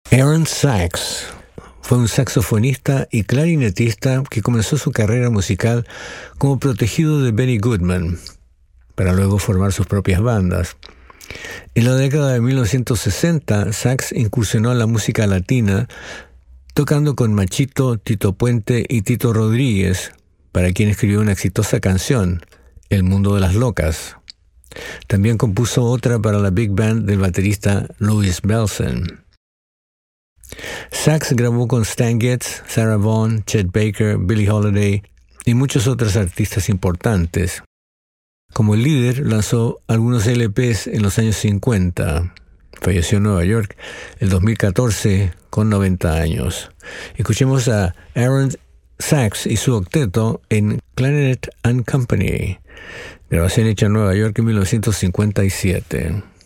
Aaron Sachs fue un saxofonista y clarinetista que comenzó su carrera musical como protegido de Benny Goodman, para luego formar sus propias bandas. En la década de 1960, Sachs incursionó en la música latina, tocando con Machito, Tito Puente y Tito Rodríguez, para quien escribió una exitosa canción, El Mundo de las Locas. También compuso otra para la big band del baterista Louis Bellson. Sachs grabó con Stan Getz, Sarah Vaughan, Chet Baker, Billie Holiday y muchos otros artistas importantes. Como líder, lanzó algunos LPs en los años 50. Falleció en Nueva York el 2014 con 90 años. Escuchemos a Aaron Sachs y su octeto en Clarinet and Company, grabación hecha en Nueva York en 1957.